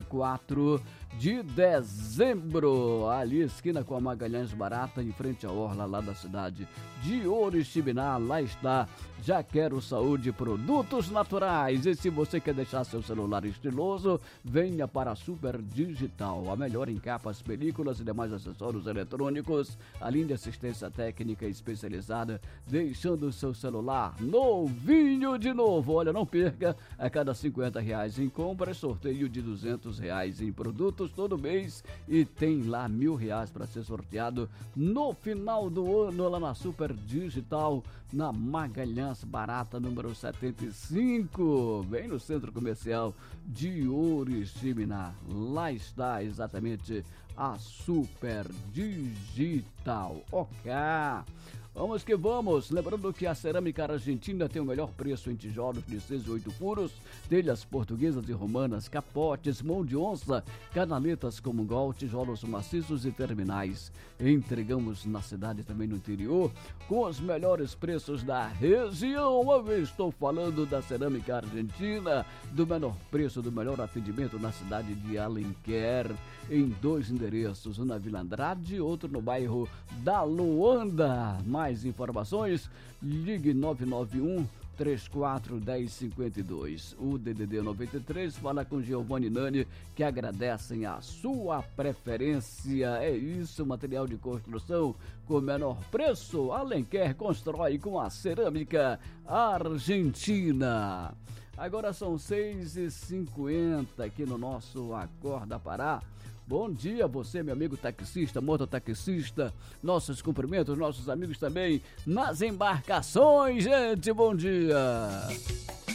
24 de dezembro, ali esquina com a Magalhães Barata, em frente à orla lá da cidade de Oriximiná. Lá está Já Quero Saúde Produtos Naturais. E se você quer deixar seu celular estiloso, venha para a Super Digital, a melhor em capas, películas e demais acessórios eletrônicos, além de assistência técnica especializada, deixando o seu celular novinho de novo. Olha, não perca, a cada R$50 em compras, sorteio de R$200 em produtos todo mês, e tem lá R$1.000 para ser sorteado no final do ano lá na Super Digital, na Magalhães Barata, número 75, bem no centro comercial de Oriximiná. Lá está exatamente a Super Digital. Ok. Vamos que vamos, lembrando que a Cerâmica Argentina tem o melhor preço em tijolos de 6 e 8 furos, telhas portuguesas e romanas, capotes, mão de onça, canaletas como gol, tijolos maciços e terminais. Entregamos na cidade e também no interior, com os melhores preços da região. Eu estou falando da Cerâmica Argentina, do menor preço, do melhor atendimento na cidade de Alenquer, em 2 endereços, um na Vila Andrade, outro no bairro da Luanda. Mais informações, ligue 991 34 10 52. O DDD 93 fala com Giovanni Nani, que agradecem a sua preferência. É isso, material de construção com menor preço. Alenquer constrói com a Cerâmica Argentina. Agora são 6h50 aqui no nosso Acorda Pará. Bom dia, você, meu amigo taxista, mototaxista, nossos cumprimentos, nossos amigos também nas embarcações, gente, bom dia!